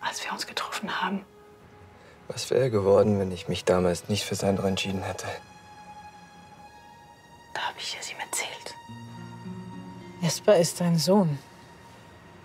als wir uns getroffen haben. Was wäre geworden, wenn ich mich damals nicht für Sandra entschieden hätte? Da habe ich es ihm erzählt. Jesper ist dein Sohn.